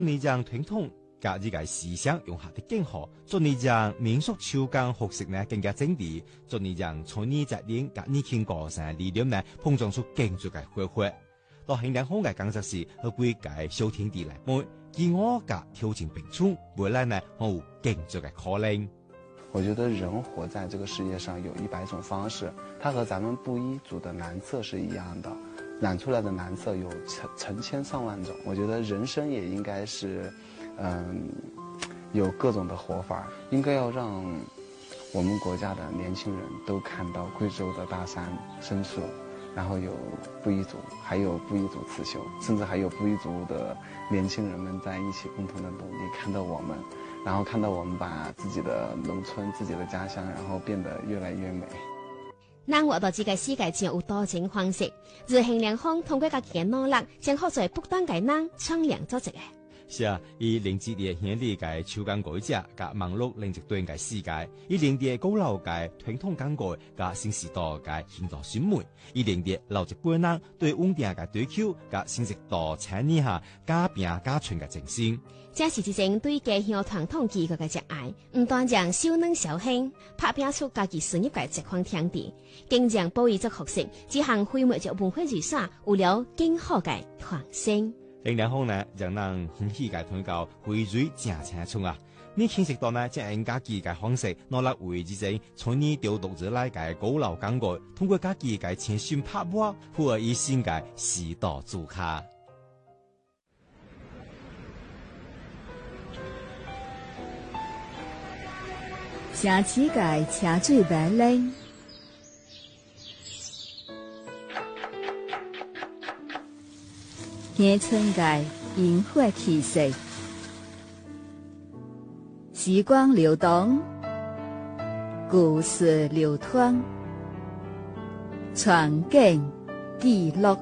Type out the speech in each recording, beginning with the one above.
你將傳統甲呢個思想融合得更好，做你將民俗手工學識呢更加精緻，做你將從你責任甲年輕高山力量呢碰撞出更足嘅火花。到衡量好嘅工作時，去歸界小天地嚟滿，自我甲挑戰並重，未來呢好更足嘅可能。 我覺得人活在這個世界上有100種方式，它和咱們布依族的藍色是一樣的，染出來的藍色有成千上萬種。我覺得人生也應該是，有各種的活法，應該要讓我們國家的年輕人都看到貴州的大山深處，然後有布依族，還有布依族刺繡，甚至還有布依族的年輕人們在一起共同的努力，看到我們，然後看到我們把自己的農村、自己的家鄉，然後變得越來越美。 咱活到這個世界上有多種方式，而衡量方通過家己嘅努力，將學在不斷嘅人創良作值嘅。 是啊，以令自己顯利嘅手工改者，甲網絡令一段嘅世界，以令啲高樓嘅傳統工藝，甲新時代嘅現代選美，以令啲老一輩人對穩定嘅追求，甲新時代產業下加拼加存嘅精神。 這是一種對家鄉傳統技藝嘅熱愛，唔單將少能小興，拍拼出家己事業嘅這塊天地，更將保育作學識，這項徽墨着文化遺產，有了更好嘅傳承。 衡量方呢，讓人興起嘅通告匯聚正青春啊！你見識到呢，將人家己嘅方式，努力為之者，從你調度之來嘅高樓工藝，通過家己嘅精心拍磨，符合以新嘅時代做卡。 城市界車水馬龍，鄉村界煙火氣息，時光流動，故事流傳，傳景記錄。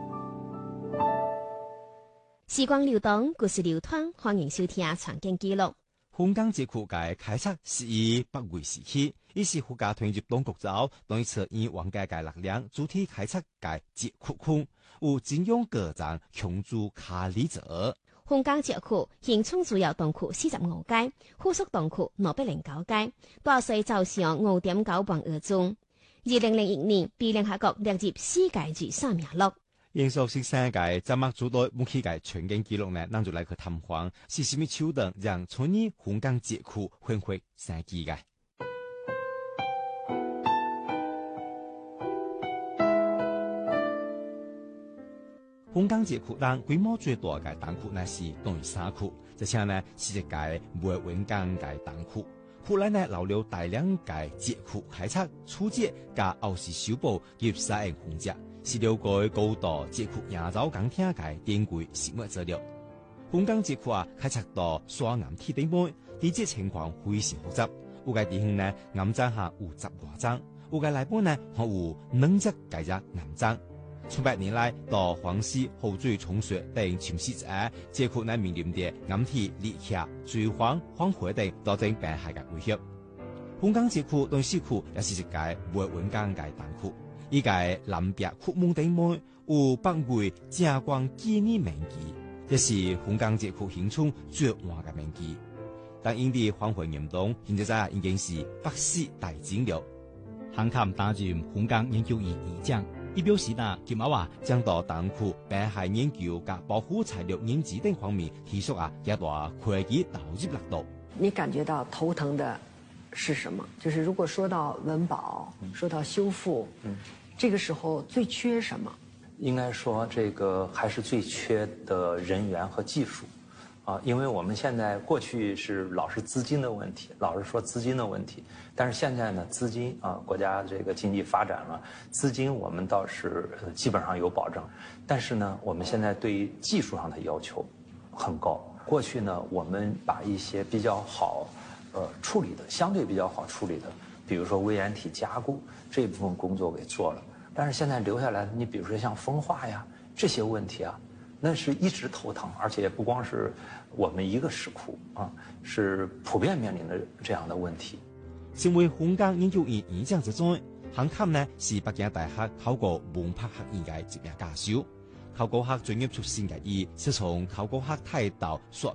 時光流動，故事流傳，歡迎收聽《傳景記錄》。 香港節庫嘅開冊是以北緯時期，亦是國家推入當局走，當一次以往屆嘅力量主體開冊嘅節庫空，有金庸各章強注卡里者。 香港節庫現充主要洞窟45間，附屬洞窟209間，大細就上5.9萬而終。2001年被聯合國列入世界遺產名錄。 研究新世界怎麼做到目前嘅傳景記錄呢？咱就來去探訪，是什麼手段讓從你香港節庫發揮生機嘅？香港節庫當規模最大嘅洞窟呢是東嶼山窟，這些呢是一個沒穩崗嘅洞窟。後來呢留了大量嘅節庫開冊、初階加後世修補及實驗工作。16個高度節庫營造鋼鐵嘅典規實物資料。香港節庫開冊到雙岩鐵頂本，地質情況非常複雜。有嘅地形呢岩漿下有10多張，有嘅內部呢還有2隻介隻岩漿。數百年來到黃溪河水沖刷等潮濕者，節庫呢面臨嘅岩體裂殼、水荒、荒廢等多種病害嘅威脅。香港節庫對市區也是一個沒穩崗嘅洞窟。依個南邊窟門頂門有北緯正光紀念銘記，這是香港節庫現存最晚嘅銘記。但因地荒廢嚴重，現在已經是百世大景了。杭探擔任香港研究院院長，佢表示呢，今後將到洞窟病害研究及保護材料研製等方面提出一大科技投入力度。 你感覺到頭疼的是什麼？就是如果說到文保，說到修復，這個時候最缺什麼？ 應該說，這個還是最缺的人員和技術，因為我們現在過去是老是資金的問題，老是說資金的問題，但是現在呢，資金國家這個經濟發展了，資金我們倒是基本上有保證，但是呢，我們現在對於技術上的要求很高。過去呢，我們把一些比較好，處理的相對比較好處理的，比如說微岩體加固這部分工作給做了。但是現在留下來的，你比如說像風化呀這些問題那是一直頭疼，而且不光是我們一個石窟是普遍面臨的這樣的問題。 成為香港研究院院長之中，杭探呢是北京大學考過文化學院嘅一名教授，考古學專業出身嘅伊，是從考古學態度所